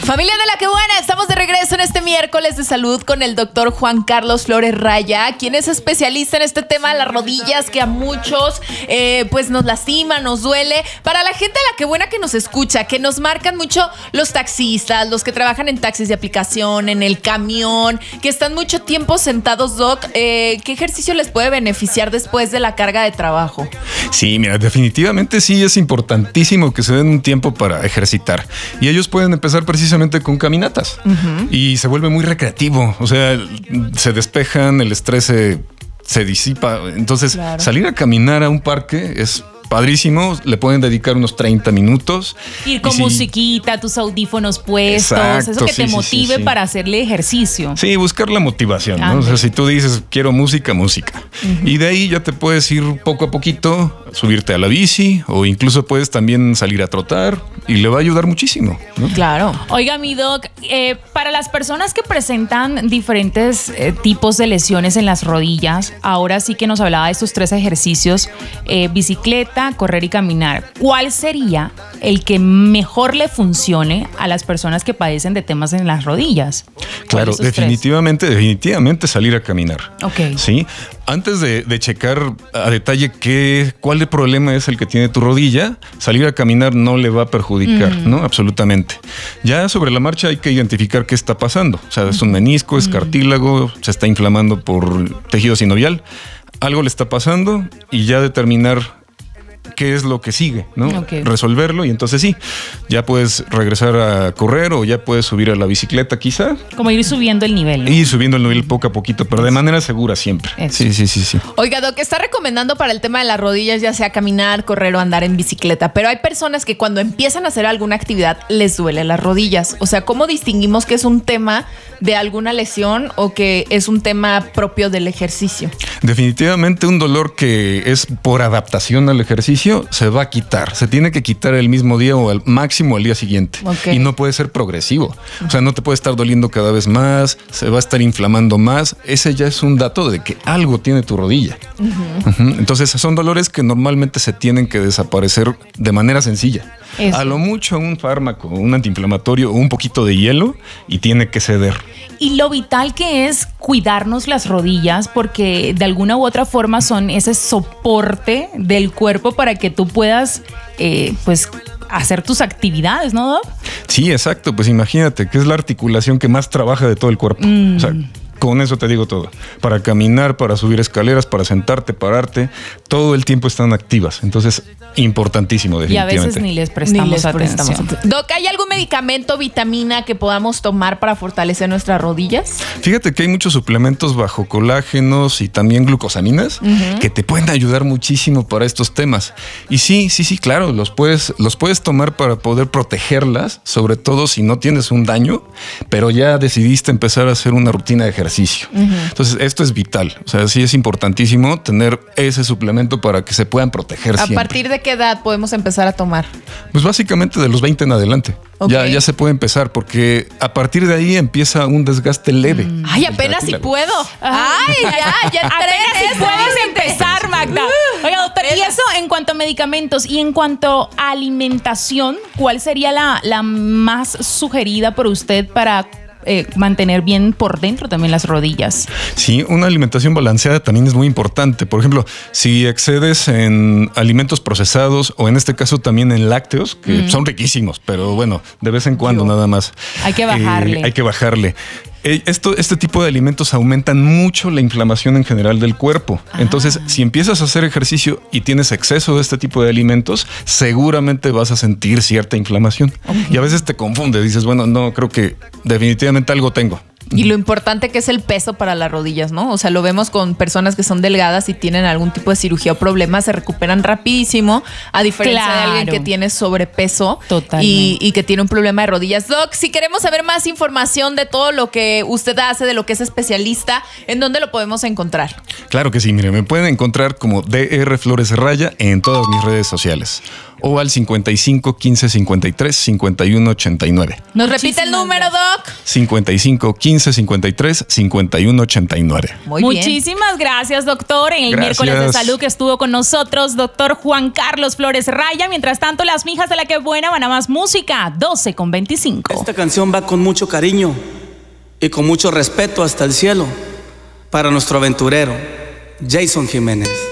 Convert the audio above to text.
Familia de la que buena, estamos de regreso en este miércoles de salud con el doctor Juan Carlos Flores Raya, quien es especialista en este tema de las rodillas que a muchos pues nos lastima, nos duele. Para la gente de la que buena que nos escucha, que nos marcan mucho los taxistas, los que trabajan en taxis de aplicación, en el camión, que están mucho tiempo sentados, Doc, ¿qué ejercicio les puede beneficiar después de la carga de trabajo? Sí, mira, definitivamente sí es importantísimo que se den un tiempo para ejercitar. Y ellos pueden empezar precisamente con caminatas. Y se vuelve muy recreativo. O sea, se despejan, el estrés se disipa. Entonces, salir a caminar a un parque es padrísimo, le pueden dedicar unos 30 minutos. Ir con musiquita, tus audífonos puestos, exacto, eso que te motive para hacerle ejercicio. Sí, buscar la motivación, ¿no? O sea, si tú dices, quiero música. Y de ahí ya te puedes ir poco a poquito, subirte a la bici o incluso puedes también salir a trotar y le va a ayudar muchísimo, ¿no? Claro. Oiga, mi doc, para las personas que presentan diferentes tipos de lesiones en las rodillas, ahora sí que nos hablaba de estos 3 ejercicios, bicicleta, correr y caminar. ¿Cuál sería el que mejor le funcione a las personas que padecen de temas en las rodillas? Claro, definitivamente salir a caminar. Ok. Sí. Antes de checar a detalle cuál el problema es el que tiene tu rodilla, salir a caminar no le va a perjudicar, ¿no? Absolutamente. Ya sobre la marcha hay que identificar qué está pasando. O sea, es un menisco, es cartílago, se está inflamando por tejido sinovial. Algo le está pasando y ya determinar qué es lo que sigue, ¿no? Okay. Resolverlo y entonces sí, ya puedes regresar a correr o ya puedes subir a la bicicleta quizá. Como ir subiendo el nivel, ¿no? Ir subiendo el nivel poco a poquito, pero de manera segura siempre. Eso. Sí. Oiga, Doc, está recomendando para el tema de las rodillas ya sea caminar, correr o andar en bicicleta, pero hay personas que cuando empiezan a hacer alguna actividad les duele las rodillas. O sea, ¿cómo distinguimos que es un tema de alguna lesión o que es un tema propio del ejercicio? Definitivamente un dolor que es por adaptación al ejercicio se va a quitar. Se tiene que quitar el mismo día o al máximo al día siguiente. Okay. Y no puede ser progresivo. O sea, no te puede estar doliendo cada vez más, se va a estar inflamando más. Ese ya es un dato de que algo tiene tu rodilla. Entonces son dolores que normalmente se tienen que desaparecer de manera sencilla. Eso. A lo mucho un fármaco, un antiinflamatorio o un poquito de hielo y tiene que ceder. Y lo vital que es cuidarnos las rodillas porque de alguna u otra forma son ese soporte del cuerpo para que tú puedas pues hacer tus actividades, ¿no, Doc? Sí, exacto. Pues imagínate que es la articulación que más trabaja de todo el cuerpo. O sea, con eso te digo todo. Para caminar, para subir escaleras, para sentarte, pararte, todo el tiempo están activas. Entonces, importantísimo, definitivamente. Y a veces ni les prestamos atención. Doc, ¿hay algún medicamento, vitamina que podamos tomar para fortalecer nuestras rodillas? Fíjate que hay muchos suplementos bajo colágenos y también glucosaminas que te pueden ayudar muchísimo para estos temas. Y sí, claro, los puedes tomar para poder protegerlas, sobre todo si no tienes un daño, pero ya decidiste empezar a hacer una rutina de ejercicio. Entonces, esto es vital. O sea, sí es importantísimo tener ese suplemento para que se puedan proteger siempre. ¿A partir de qué edad podemos empezar a tomar? Pues básicamente de los 20 en adelante. Okay. Ya se puede empezar porque a partir de ahí empieza un desgaste leve. Ay, apenas si puedo. Ay, ya apenas si puedes empezar, Magda. Oiga, doctor, y eso en cuanto a medicamentos y en cuanto a alimentación, ¿cuál sería la más sugerida por usted para mantener bien por dentro también las rodillas? Sí, una alimentación balanceada también es muy importante. Por ejemplo, si excedes en alimentos procesados o en este caso también en lácteos, que son riquísimos, pero bueno, de vez en cuando nada más. Hay que bajarle. Este tipo de alimentos aumentan mucho la inflamación en general del cuerpo. Entonces, si empiezas a hacer ejercicio y tienes exceso de este tipo de alimentos, seguramente vas a sentir cierta inflamación. Okay. Y a veces te confunde. Dices, bueno, no, creo que definitivamente algo tengo. Y lo importante que es el peso para las rodillas, ¿no? O sea, lo vemos con personas que son delgadas y tienen algún tipo de cirugía o problema, se recuperan rapidísimo, a diferencia de alguien que tiene sobrepeso y que tiene un problema de rodillas. Doc, si queremos saber más información de todo lo que usted hace, de lo que es especialista, ¿en dónde lo podemos encontrar? Claro que sí, mire, me pueden encontrar como Dr. Flores Raya en todas mis redes sociales. o al 55 15 53 51 89. ¿Nos repite el número, Doc? 55 15 53 51 89. Muy bien. Muchísimas gracias, doctor. En el Gracias. miércoles de salud que estuvo con nosotros, doctor Juan Carlos Flores Raya. Mientras tanto, las mijas de la que buena van a más música, 12:25. Esta canción va con mucho cariño y con mucho respeto hasta el cielo para nuestro aventurero, Jason Jiménez.